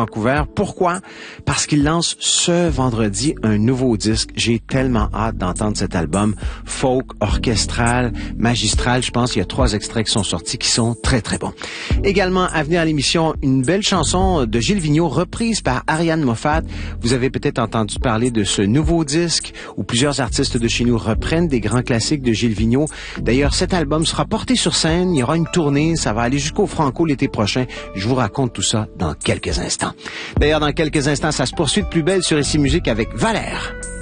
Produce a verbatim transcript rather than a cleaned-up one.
Vancouver. Pourquoi? Parce qu'il lance ce vendredi un nouveau disque. J'ai tellement hâte d'entendre cet album. Folk, orchestral, magistral. Je pense qu'il y a trois extraits qui sont sortis qui sont très, très bons. Également, à venir à l'émission, une belle chanson de Gilles Vigneault reprise par Ariane Moffat. Vous avez peut-être entendu parler de ce nouveau disque où plusieurs artistes de chez nous reprennent des grands classiques de Gilles Vigneault. D'ailleurs, cet album sera porté sur scène. Il y aura une tournée. Ça va aller jusqu'au Franco l'été prochain. Je vous raconte tout ça dans quelques instants. D'ailleurs, dans quelques instants, ça se poursuit de plus belle sur Ici Musique avec Valère.